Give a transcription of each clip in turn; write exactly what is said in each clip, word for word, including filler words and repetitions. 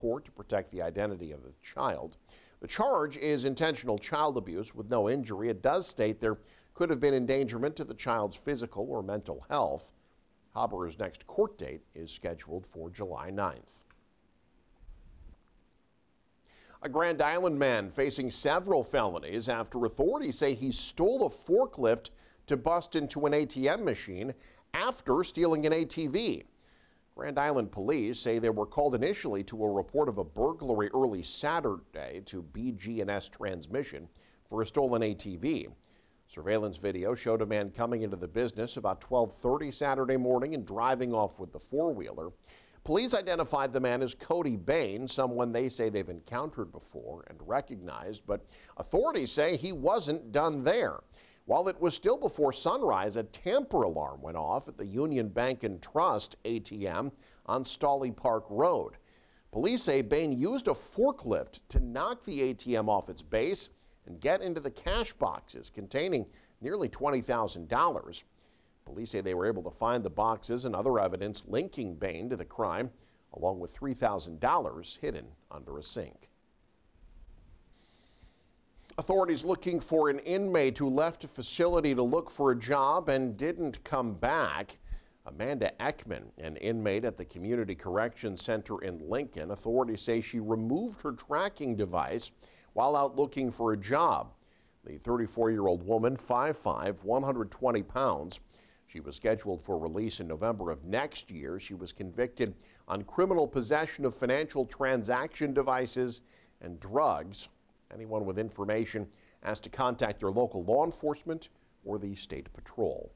court to protect the identity of the child. The charge is intentional child abuse with no injury. It does state there could have been endangerment to the child's physical or mental health. Haber's next court date is scheduled for July ninth. A Grand Island man facing several felonies after authorities say he stole a forklift to bust into an A T M machine after stealing an A T V. Grand Island police say they were called initially to a report of a burglary early Saturday to B G and S Transmission for a stolen A T V. Surveillance video showed a man coming into the business about twelve thirty Saturday morning and driving off with the four-wheeler. Police identified the man as Cody Bain, someone they say they've encountered before and recognized, but authorities say he wasn't done there. While it was still before sunrise, a tamper alarm went off at the Union Bank and Trust A T M on Stolly Park Road. Police say Bain used a forklift to knock the A T M off its base and get into the cash boxes containing nearly twenty thousand dollars. Police say they were able to find the boxes and other evidence linking Bain to the crime, along with three thousand dollars hidden under a sink. Authorities looking for an inmate who left a facility to look for a job and didn't come back. Amanda Ekman, an inmate at the Community Correction Center in Lincoln, authorities say she removed her tracking device while out looking for a job. The thirty-four-year-old woman, five foot five, one hundred twenty pounds. She was scheduled for release in November of next year. She was convicted on criminal possession of financial transaction devices and drugs. Anyone with information has to contact their local law enforcement or the State Patrol.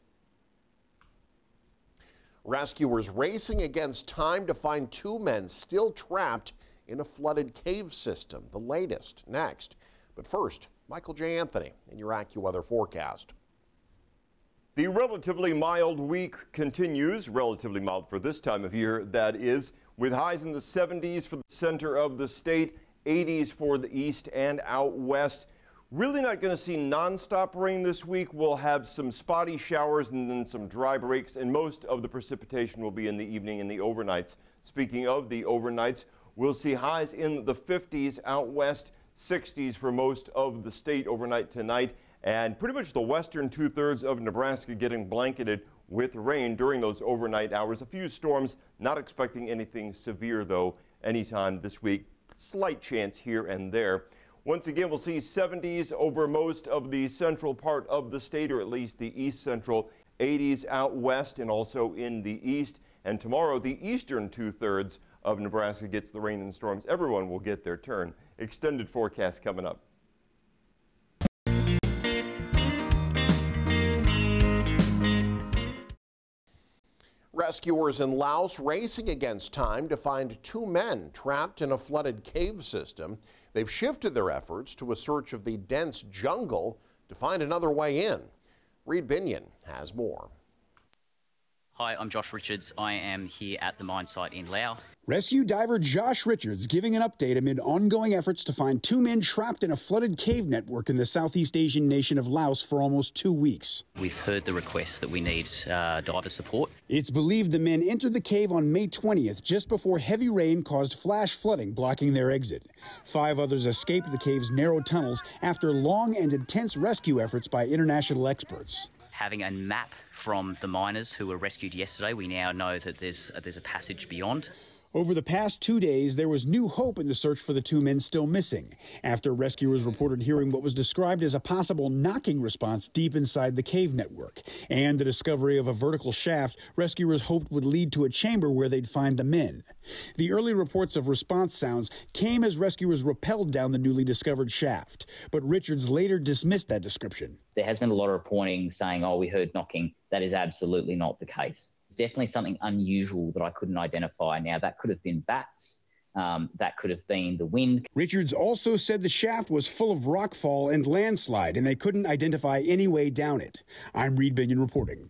Rescuers racing against time to find two men still trapped in a flooded cave system. The latest next. But first, Michael J. Anthony in your AccuWeather forecast. The relatively mild week continues, relatively mild for this time of year, that is, with highs in the seventies for the center of the state, eighties for the east and out west. Really not going to see nonstop rain this week. We'll have some spotty showers and then some dry breaks, and most of the precipitation will be in the evening and the overnights. Speaking of the overnights, we'll see highs in the fifties out west, sixties for most of the state overnight tonight, and pretty much the western two-thirds of Nebraska getting blanketed with rain during those overnight hours. A few storms, not expecting anything severe, though, anytime this week. Slight chance here and there. Once again, we'll see seventies over most of the central part of the state, or at least the east central, eighties out west and also in the east. And tomorrow, the eastern two-thirds of Nebraska gets the rain and storms. Everyone will get their turn. Extended forecast coming up. Rescuers in Laos racing against time to find two men trapped in a flooded cave system. They've shifted their efforts to a search of the dense jungle to find another way in. Reed Binion has more. Hi, I'm Josh Richards. I am here at the mine site in Laos. Rescue diver Josh Richards giving an update amid ongoing efforts to find two men trapped in a flooded cave network in the Southeast Asian nation of Laos for almost two weeks. We've heard the request that we need uh, diver support. It's believed the men entered the cave on May twentieth, just before heavy rain caused flash flooding, blocking their exit. Five others escaped the cave's narrow tunnels after long and intense rescue efforts by international experts. Having a map from the miners who were rescued yesterday, we now know that there's, uh, there's a passage beyond. Over the past two days, there was new hope in the search for the two men still missing, after rescuers reported hearing what was described as a possible knocking response deep inside the cave network, and the discovery of a vertical shaft rescuers hoped would lead to a chamber where they'd find the men. The early reports of response sounds came as rescuers rappelled down the newly discovered shaft, but Richards later dismissed that description. There has been a lot of reporting saying, oh, we heard knocking. That is absolutely not the case. Definitely something unusual that I couldn't identify. Now, that could have been bats. Um, that could have been the wind. Richards also said the shaft was full of rockfall and landslide, and they couldn't identify any way down it. I'm Reed Binion reporting.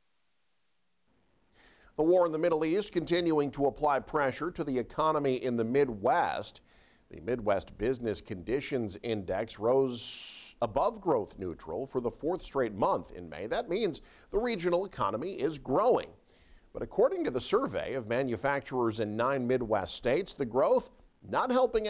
The war in the Middle East continuing to apply pressure to the economy in the Midwest. The Midwest Business Conditions Index rose above growth neutral for the fourth straight month in May. That means the regional economy is growing. But according to the survey of manufacturers in nine Midwest states, the growth not helping